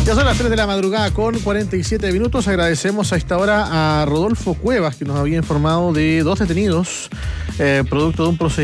Ya son las 3 de la madrugada con 47 minutos. Agradecemos a esta hora a Rodolfo Cuevas, que nos había informado de 2 detenidos producto de un procedimiento